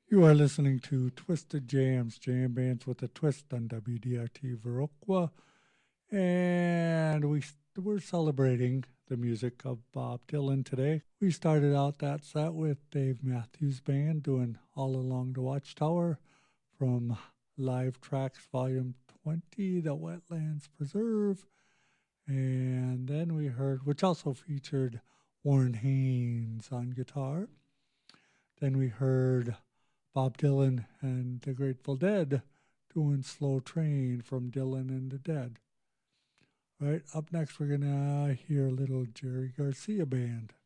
You are listening to Twisted Jams, jam bands with a twist on WDRT Viroqua, and we're celebrating the music of Bob Dylan today. We started out that set with Dave Matthews Band doing All Along the Watchtower from Live Tracks Volume 20, The Wetlands Preserve, and then we heard, which also featured Warren Haynes on guitar. Then we heard Bob Dylan and the Grateful Dead doing Slow Train from Dylan and the Dead. All right, up next we're going to hear a little Jerry Garcia Band.